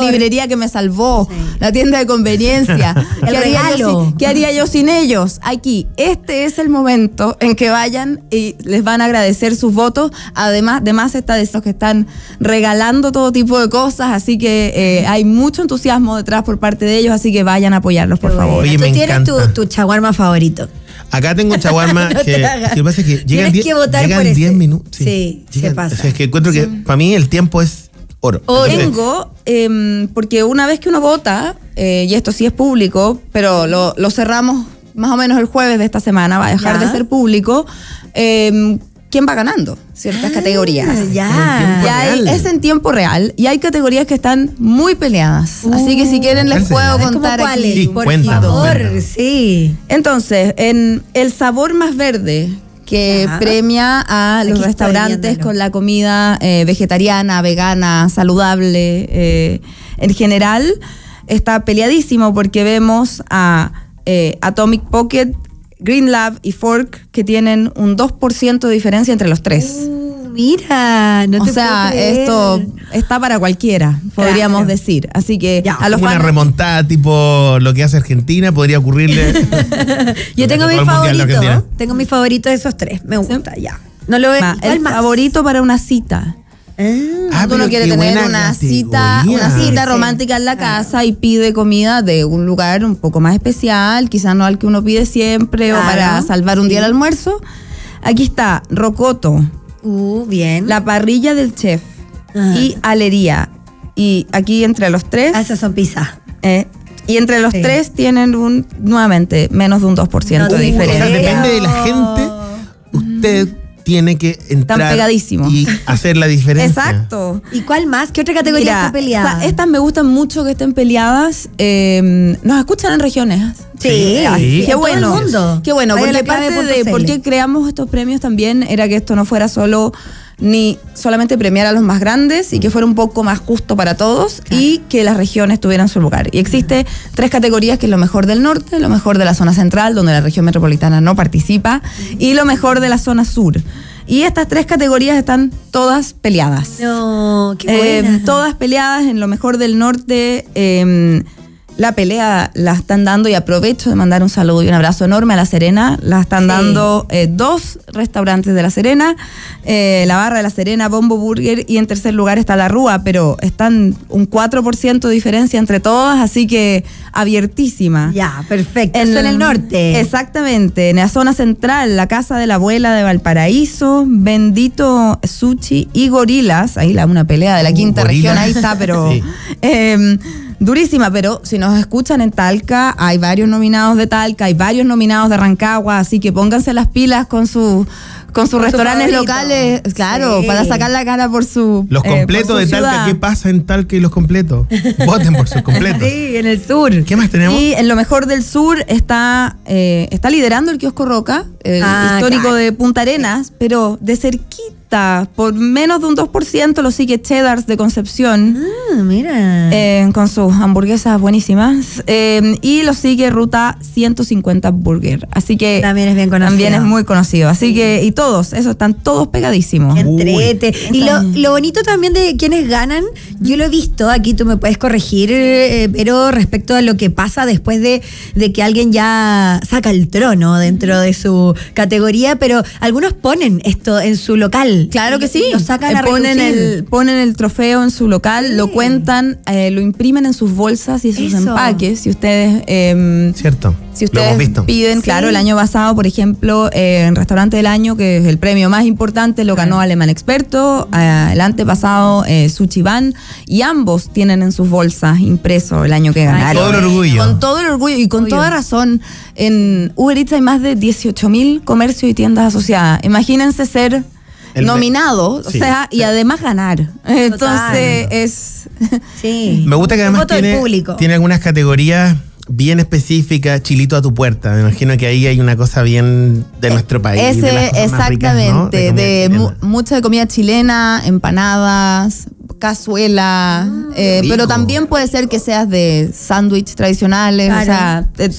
librería que me salvó, la tienda de conveniencia. El regalo. ¿Qué haría yo sin ellos? Aquí, este es el momento en que vayan y les van a agradecer sus votos. Además está de esos que están regalando todo tipo de cosas, así que hay mucho entusiasmo detrás por parte de ellos, así que vayan a apoyarlos, por favor. Oye, Tú me tienes encanta. tu chaguarma favorito. Acá tengo un chaguarma No te que hagas. lo que pasa es que llegan Tienes que votar por 10 ese. minutos. Sí, se pasa. O sea, es que encuentro que para mí el tiempo es oro. Tengo, porque una vez que uno vota, y esto sí es público, pero lo cerramos más o menos el jueves de esta semana, va a dejar de ser público, quién va ganando ciertas categorías. Es en tiempo real y hay categorías que están muy peleadas. Así que si quieren les puedo contar aquí. Sí, por cuéntanos, favor, cuéntanos. sí. Entonces, en el sabor más verde, que premia a los Aquí estoy restaurantes viéndolo. con la comida vegetariana, vegana, saludable, en general, está peleadísimo porque vemos a Atomic Pocket, Green Lab y Fork, que tienen un 2% de diferencia entre los tres. Mira, no O te sea, puedo creer. esto está para cualquiera, podríamos decir. Así que Ya, a los Una fans, remontada tipo lo que hace Argentina podría ocurrirle. Yo tengo mi Todo el mundial de favorito. Argentina. Tengo mi favorito de esos tres. Me gusta, ya. No lo veo. el favorito para una cita. Cuando uno pero quiere qué tener buena una categoría. cita romántica en la casa y pide comida de un lugar un poco más especial, quizás no al que uno pide siempre o para salvar un día el almuerzo. Aquí está Rocoto, Bien. la parrilla del chef y Alería. Y aquí entre los tres, Esas son pizzas. y entre los tres tienen nuevamente menos de un 2% de O sea, diferencia. depende de la gente, usted tiene que entrar pegadísimos. y hacer la diferencia. Exacto. ¿Y cuál más? ¿Qué otra categoría Mira, está peleada? estas me gustan mucho que estén peleadas. Nos escuchan en regiones. Sí, Sí. Qué en bueno. todo el mundo. Qué bueno, Vaya porque la clave parte de punto por CL. qué creamos estos premios también era que esto no fuera solo ni solamente premiar a los más grandes y que fuera un poco más justo para todos y que las regiones tuvieran su lugar. Y existe 3 categorías, que es lo mejor del norte, lo mejor de la zona central, donde la región metropolitana no participa, y lo mejor de la zona sur. Y estas 3 categorías están todas peleadas. No, qué buena. Todas peleadas. En lo mejor del norte, la pelea la están dando, y aprovecho de mandar un saludo y un abrazo enorme a La Serena. La están dando 2 restaurantes de La Serena, la Barra de La Serena, Bombo Burger, y en tercer lugar está La Rúa, pero están un 4% de diferencia entre todas, así que abiertísima. Ya, perfecto. Eso en el norte. Exactamente. En la zona central, la Casa de la Abuela de Valparaíso, Bendito Sushi y Gorilas. Ahí una pelea de la quinta Gorilas. región, ahí está, pero Sí. durísima. Pero si nos escuchan en Talca, hay varios nominados de Talca, hay varios nominados de Rancagua, así que pónganse las pilas con sus restaurantes favorito. locales, claro, Sí. para sacar la cara por su Los completos por de su Talca, ciudad. ¿qué pasa en Talca y los completos? Voten por sus completos. Sí, en el sur. ¿Qué más tenemos? Y en lo mejor del sur está liderando el kiosco Roca, el histórico claro. de Punta Arenas, pero de cerquita, por menos de un 2%, lo sigue Cheddars de Concepción, Mira. con sus hamburguesas buenísimas, y lo sigue Ruta 150 Burger. Así que También es bien conocido. También es muy conocido. Así que, y todos, esos están todos pegadísimos. Entrete. Y lo bonito también de quienes ganan, yo lo he visto, aquí tú me puedes corregir, pero respecto a lo que pasa después de que alguien ya saca el trono dentro de su categoría, pero algunos ponen esto en su local. Claro que sí. Lo sacan a ponen relucir. ponen el trofeo en su local, lo cuentan, lo imprimen en sus bolsas y sus Eso. empaques. Si ustedes Cierto. Si Lo hemos ustedes visto. piden, claro, el año pasado, por ejemplo, en Restaurante del Año, que es el premio más importante, lo ganó Alemán Experto, el antepasado Sushi Van, y ambos tienen en sus bolsas impreso el año que ganaron. Todo el orgullo. Con todo el orgullo y con toda razón. En Uber Eats hay más de 18.000 comercios y tiendas asociadas. Imagínense ser nominado, Sí, o sea, y además ganar. Entonces es... Sí. Me gusta que El además voto del público. tiene algunas categorías bien específicas, chilito a tu puerta. Me imagino que ahí hay una cosa bien de nuestro país. de las cosas más ricas, ¿no? Exactamente, comida de chilena. mucha de comida chilena, empanadas, cazuela, pero también puede ser que seas de sándwich tradicionales, Claro. o sea,